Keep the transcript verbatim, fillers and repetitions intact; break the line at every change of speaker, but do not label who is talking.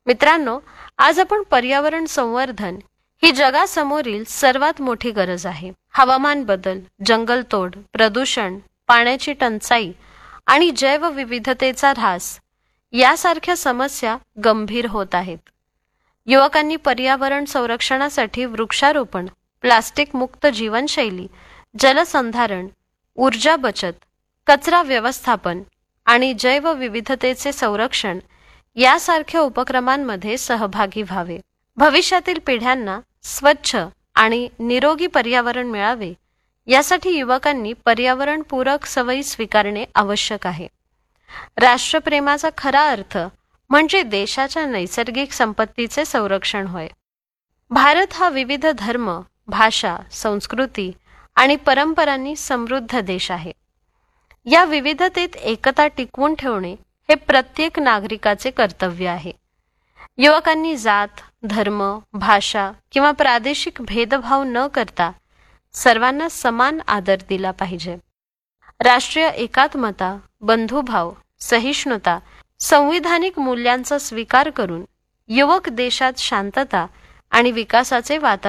मित्रांनो, आज आपण पर्यावरण संवर्धन ही जगासमोरील सर्वात मोठी गरज आहे. हवामान बदल, जंगलतोड, प्रदूषण, पाण्याची टंचाई आणि जैवविविधतेचा ऱ्हास यासारख्या समस्या गंभीर होत आहेत. युवकांनी पर्यावरण संरक्षणासाठी वृक्षारोपण, प्लास्टिक मुक्त जीवनशैली, जलसंधारण, ऊर्जा बचत, कचरा व्यवस्थापन आणि जैवविविधतेचे संरक्षण यासारख्या उपक्रमांमध्ये सहभागी व्हावे. भविष्यातील पिढ्यांना स्वच्छ आणि निरोगी पर्यावरण मिळावे यासाठी युवकांनी पर्यावरणपूरक सवयी स्वीकारणे आवश्यक आहे. राष्ट्रप्रेमाचा खरा अर्थ म्हणजे देशाच्या नैसर्गिक संपत्तीचे संरक्षण होय. भारत हा विविध धर्म, भाषा, संस्कृती आणि परंपरांनी समृद्ध देश आहे. या विविधतेत एकता टिकवून ठेवणे हे प्रत्येक नागरिकाचे कर्तव्य आहे. युवकांनी जात, धर्म, भाषा किंवा प्रादेशिक भेदभाव न करता सर्वांना समान आदर दिला पाहिजे. राष्ट्रीय एकात्मता, बंधुभाव, सहिष्णुता, संविधानिक मूल्यांचा स्वीकार करून युवक देशात शांतता आणि विकासाचे वातावरण